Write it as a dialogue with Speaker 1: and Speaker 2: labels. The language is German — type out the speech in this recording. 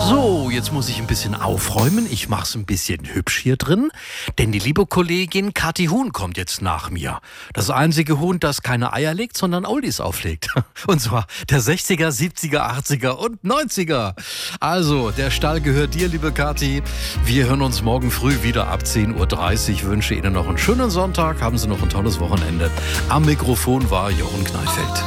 Speaker 1: So, jetzt muss ich ein bisschen aufräumen. Ich mach's ein bisschen hübsch hier drin, denn die liebe Kollegin Kathi Huhn kommt jetzt nach mir. Das einzige Huhn, das keine Eier legt, sondern Oldies auflegt. Und zwar der 60er, 70er, 80er und 90er. Also, der Stall gehört dir, liebe Kathi. Wir hören uns morgen früh wieder ab 10:30 Uhr. Ich wünsche Ihnen noch einen schönen Sonntag. Haben Sie noch ein tolles Wochenende. Am Mikrofon war Jochen Kneiffeld.